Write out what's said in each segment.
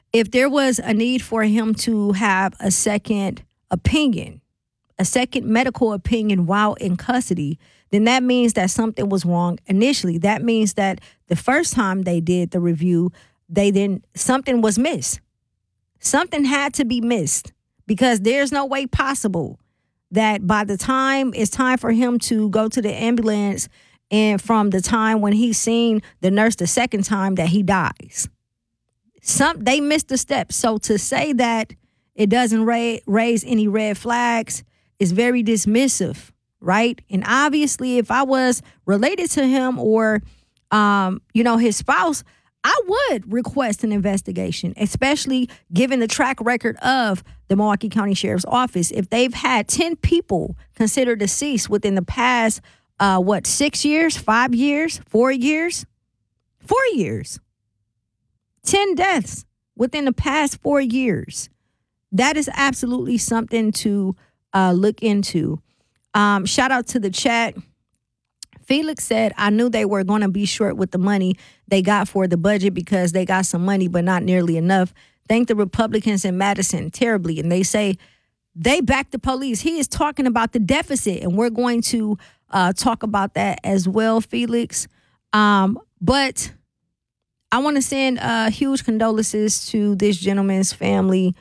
if there was a need for him to have a second opinion, a second medical opinion while in custody, then that means that something was wrong initially. That means that the first time they did the review, something was missed. Something had to be missed, because there's no way possible that by the time it's time for him to go to the ambulance and from the time when he's seen the nurse the second time that he dies. They missed a step. So to say that it doesn't raise any red flags is very dismissive, right? And obviously, if I was related to him or, his spouse, I would request an investigation, especially given the track record of the Milwaukee County Sheriff's Office. If they've had 10 people considered deceased within the past, 6 years, 5 years, 4 years? 4 years. 10 deaths within the past 4 years. That is absolutely something to look into. Shout out to the chat. Felix said, I knew they were going to be short with the money they got for the budget because they got some money, but not nearly enough. Thank the Republicans in Madison terribly. And they say they back the police. He is talking about the deficit, and we're going to talk about that as well, Felix. But I want to send huge condolences to this gentleman's family.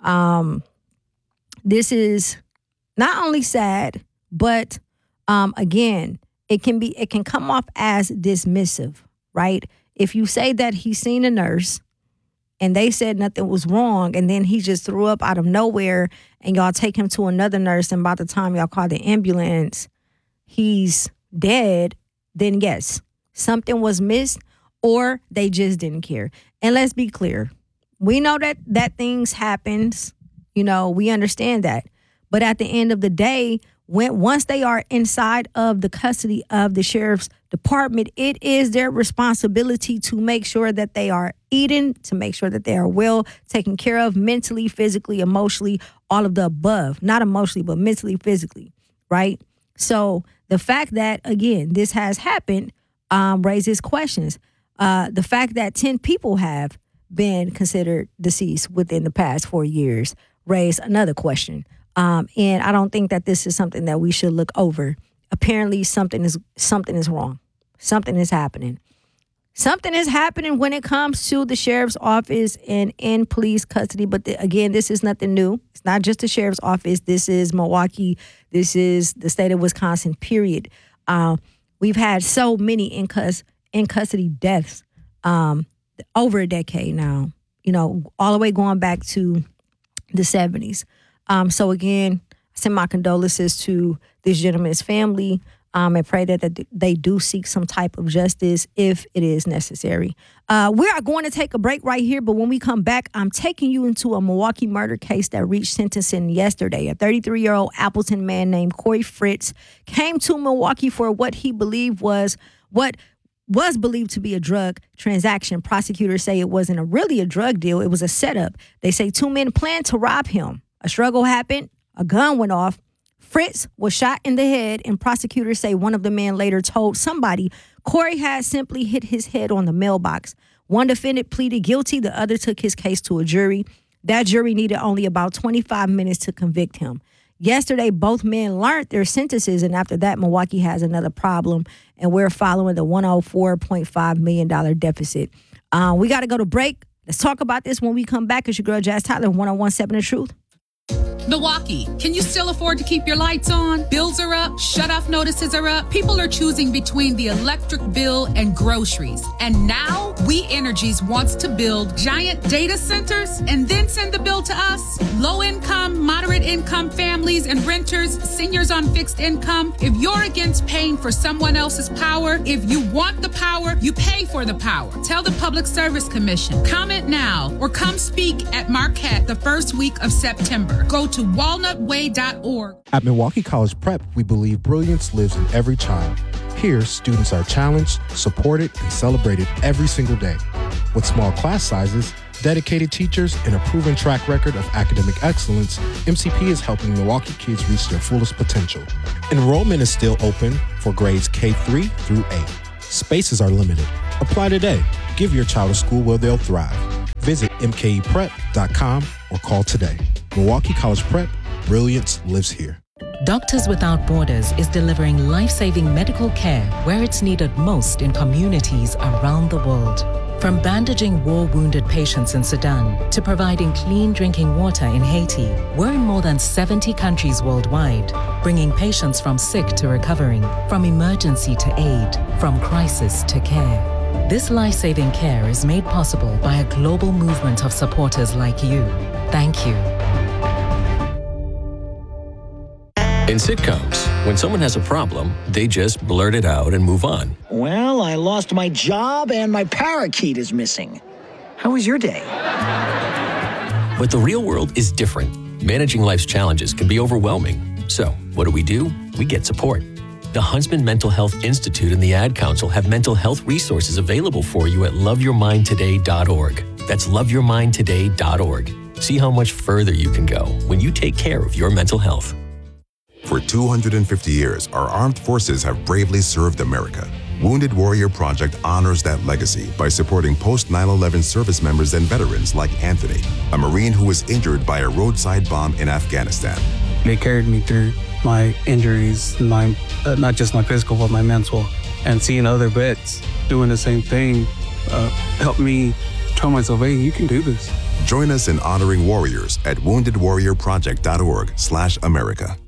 This is not only sad, but again, it can come off as dismissive, right? If you say that he's seen a nurse and they said nothing was wrong, and then he just threw up out of nowhere, and y'all take him to another nurse, and by the time y'all call the ambulance, he's dead, then yes, something was missed, or they just didn't care. And let's be clear. We know that things happens. We understand that. But at the end of the day, once they are inside of the custody of the sheriff's department, it is their responsibility to make sure that they are eating, to make sure that they are well taken care of mentally, physically, emotionally, all of the above. Not emotionally, but mentally, physically, right? So the fact that, again, this has happened raises questions. The fact that 10 people have been considered deceased within the past 4 years raised another question. And I don't think that this is something that we should look over. Apparently, something is wrong. Something is happening. Something is happening when it comes to the sheriff's office and in police custody. But again, this is nothing new. It's not just the sheriff's office. This is Milwaukee. This is the state of Wisconsin, period. We've had so many in custody deaths over a decade now, all the way going back to the 70s. So again, I send my condolences to this gentleman's family, and pray that they do seek some type of justice if it is necessary. We are going to take a break right here, but when we come back, I'm taking you into a Milwaukee murder case that reached sentencing yesterday. A 33-year-old Appleton man named Corey Fritz came to Milwaukee for what was believed to be a drug transaction. Prosecutors say it wasn't really a drug deal. It was a setup. They say two men planned to rob him. A struggle happened. A gun went off. Fritz was shot in the head, and prosecutors say one of the men later told somebody Corey had simply hit his head on the mailbox. One defendant pleaded guilty. The other took his case to a jury. That jury needed only about 25 minutes to convict him. Yesterday, both men learned their sentences, and after that, Milwaukee has another problem, and we're following the $104.5 million deficit. We got to go to break. Let's talk about this when we come back. It's your girl, Jazz Tyler, 101.7 The Truth. Milwaukee, can you still afford to keep your lights on? Bills are up, shut-off notices are up. People are choosing between the electric bill and groceries. And now, We Energies wants to build giant data centers and then send the bill to us. Low-income, moderate-income families and renters, seniors on fixed income. If you're against paying for someone else's power, if you want the power, you pay for the power. Tell the Public Service Commission. Comment now or come speak at Marquette the first week of September. Go to walnutway.org. At Milwaukee College Prep, we believe brilliance lives in every child. Here, students are challenged, supported, and celebrated every single day. With small class sizes, dedicated teachers, and a proven track record of academic excellence, MCP is helping Milwaukee kids reach their fullest potential. Enrollment is still open for grades K-3 through 8. Spaces are limited. Apply today. Give your child a school where they'll thrive. Visit mkeprep.com or call today. Milwaukee College Prep, brilliance lives here. Doctors Without Borders is delivering life-saving medical care where it's needed most in communities around the world. From bandaging war-wounded patients in Sudan to providing clean drinking water in Haiti, we're in more than 70 countries worldwide, bringing patients from sick to recovering, from emergency to aid, from crisis to care. This life-saving care is made possible by a global movement of supporters like you. Thank you. In sitcoms, when someone has a problem, they just blurt it out and move on. Well, I lost my job and my parakeet is missing. How was your day? But the real world is different. Managing life's challenges can be overwhelming. So, what do? We get support. The Huntsman Mental Health Institute and the Ad Council have mental health resources available for you at loveyourmindtoday.org. That's loveyourmindtoday.org. See how much further you can go when you take care of your mental health. For 250 years, our armed forces have bravely served America. Wounded Warrior Project honors that legacy by supporting post-9/11 service members and veterans like Anthony, a Marine who was injured by a roadside bomb in Afghanistan. They carried me through my injuries, not just my physical, but my mental. And seeing other vets doing the same thing helped me tell myself, hey, you can do this. Join us in honoring warriors at woundedwarriorproject.org/America.